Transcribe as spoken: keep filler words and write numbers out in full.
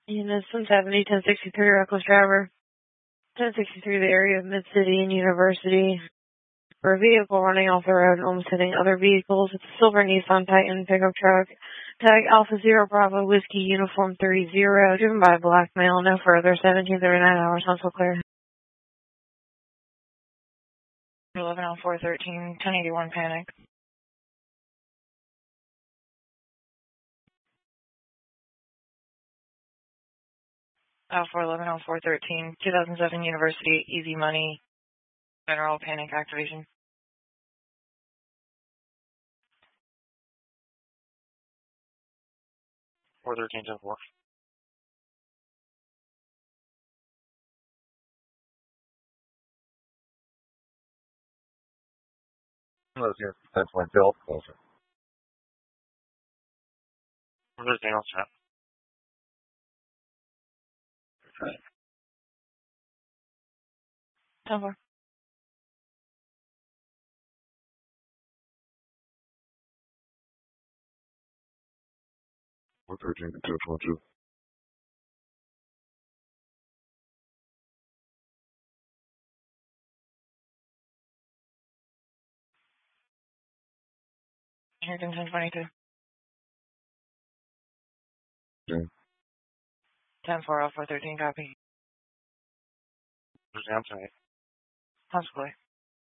Units one seventy, ten sixty-three, reckless driver. ten sixty-three, the area of Mid-City and University. For a vehicle running off the road and almost hitting other vehicles. It's a silver Nissan Titan pickup truck. Tag Alpha Zero Bravo Whiskey Uniform thirty, driven by a black male. No further. seventeen thirty-nine hours. Not clear. eleven oh four thirteen, ten eighty-one Panic. Alpha eleven oh four thirteen, two thousand seven University, Easy Money, General Panic Activation. four thirteen ten four. Hello, here. That's my bill. Closer. four thirteen all set. ten four. four thirteen to two twenty-two. American ten twenty-two. Okay. ten four, four thirteen, copy. Where's the outside? Possibly.